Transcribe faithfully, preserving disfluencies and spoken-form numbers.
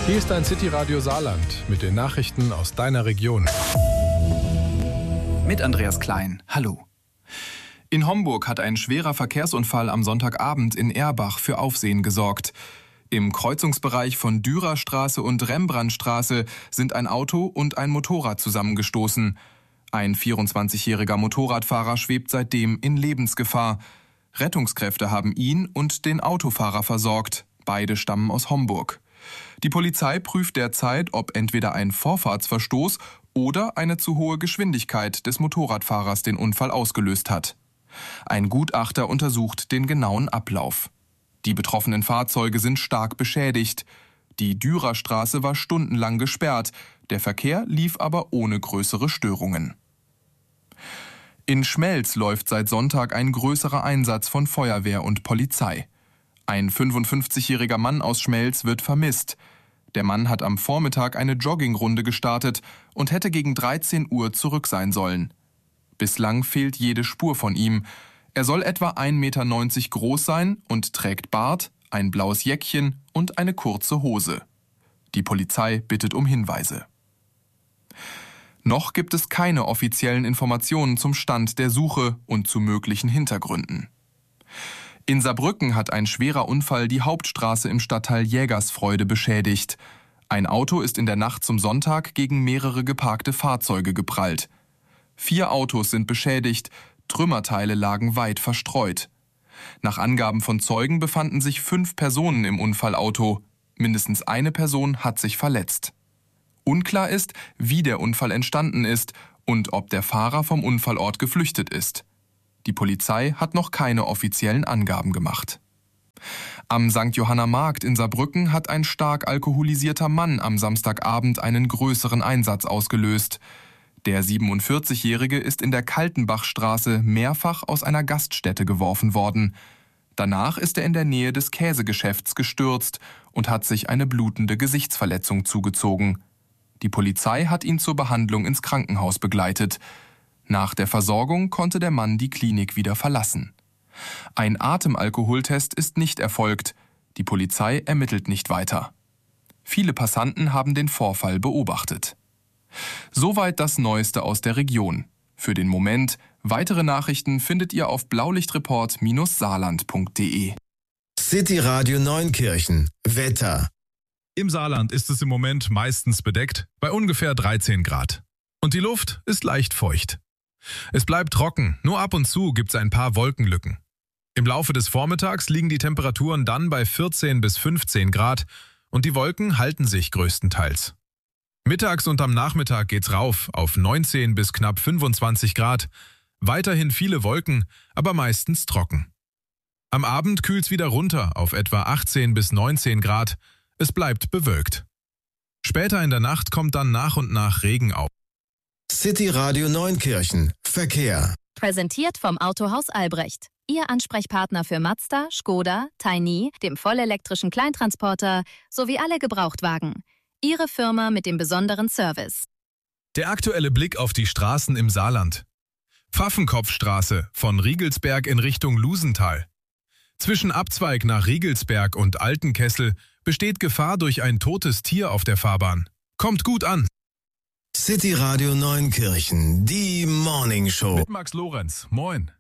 Hier ist dein City-Radio Saarland mit den Nachrichten aus deiner Region. Mit Andreas Klein. Hallo. In Homburg hat ein schwerer Verkehrsunfall am Sonntagabend in Erbach für Aufsehen gesorgt. Im Kreuzungsbereich von Dürerstraße und Rembrandtstraße sind ein Auto und ein Motorrad zusammengestoßen. Ein vierundzwanzigjähriger Motorradfahrer schwebt seitdem in Lebensgefahr. Rettungskräfte haben ihn und den Autofahrer versorgt. Beide stammen aus Homburg. Die Polizei prüft derzeit, ob entweder ein Vorfahrtsverstoß oder eine zu hohe Geschwindigkeit des Motorradfahrers den Unfall ausgelöst hat. Ein Gutachter untersucht den genauen Ablauf. Die betroffenen Fahrzeuge sind stark beschädigt. Die Dürerstraße war stundenlang gesperrt, der Verkehr lief aber ohne größere Störungen. In Schmelz läuft seit Sonntag ein größerer Einsatz von Feuerwehr und Polizei. Ein fünfundfünfzigjähriger Mann aus Schmelz wird vermisst. Der Mann hat am Vormittag eine Joggingrunde gestartet und hätte gegen dreizehn Uhr zurück sein sollen. Bislang fehlt jede Spur von ihm. Er soll etwa ein Meter neunzig groß sein und trägt Bart, ein blaues Jäckchen und eine kurze Hose. Die Polizei bittet um Hinweise. Noch gibt es keine offiziellen Informationen zum Stand der Suche und zu möglichen Hintergründen. In Saarbrücken hat ein schwerer Unfall die Hauptstraße im Stadtteil Jägersfreude beschädigt. Ein Auto ist in der Nacht zum Sonntag gegen mehrere geparkte Fahrzeuge geprallt. Vier Autos sind beschädigt, Trümmerteile lagen weit verstreut. Nach Angaben von Zeugen befanden sich fünf Personen im Unfallauto. Mindestens eine Person hat sich verletzt. Unklar ist, wie der Unfall entstanden ist und ob der Fahrer vom Unfallort geflüchtet ist. Die Polizei hat noch keine offiziellen Angaben gemacht. Am Sankt Johanna Markt in Saarbrücken hat ein stark alkoholisierter Mann am Samstagabend einen größeren Einsatz ausgelöst. Der siebenundvierzigjährige ist in der Kaltenbachstraße mehrfach aus einer Gaststätte geworfen worden. Danach ist er in der Nähe des Käsegeschäfts gestürzt und hat sich eine blutende Gesichtsverletzung zugezogen. Die Polizei hat ihn zur Behandlung ins Krankenhaus begleitet. Nach der Versorgung konnte der Mann die Klinik wieder verlassen. Ein Atemalkoholtest ist nicht erfolgt. Die Polizei ermittelt nicht weiter. Viele Passanten haben den Vorfall beobachtet. Soweit das Neueste aus der Region. Für den Moment, weitere Nachrichten findet ihr auf blaulichtreport Bindestrich saarland punkt de. City Radio Neunkirchen. Wetter. Im Saarland ist es im Moment meistens bedeckt, bei ungefähr dreizehn Grad. Und die Luft ist leicht feucht. Es bleibt trocken, nur ab und zu gibt es ein paar Wolkenlücken. Im Laufe des Vormittags liegen die Temperaturen dann bei vierzehn bis fünfzehn Grad und die Wolken halten sich größtenteils. Mittags und am Nachmittag geht's rauf auf neunzehn bis knapp fünfundzwanzig Grad. Weiterhin viele Wolken, aber meistens trocken. Am Abend kühlt's wieder runter auf etwa achtzehn bis neunzehn Grad. Es bleibt bewölkt. Später in der Nacht kommt dann nach und nach Regen auf. City Radio Neunkirchen. Verkehr. Präsentiert vom Autohaus Albrecht. Ihr Ansprechpartner für Mazda, Skoda, Tiny, dem vollelektrischen Kleintransporter sowie alle Gebrauchtwagen. Ihre Firma mit dem besonderen Service. Der aktuelle Blick auf die Straßen im Saarland. Pfaffenkopfstraße von Riegelsberg in Richtung Lusental. Zwischen Abzweig nach Riegelsberg und Altenkessel besteht Gefahr durch ein totes Tier auf der Fahrbahn. Kommt gut an. City Radio Neunkirchen, die Morning Show. Mit Max Lorenz. Moin.